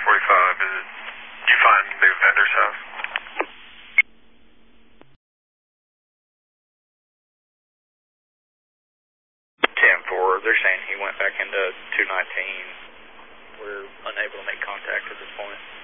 Is it, you find the vendor's house? 10-4, they're saying he went back into 219. We're unable to make contact at this point.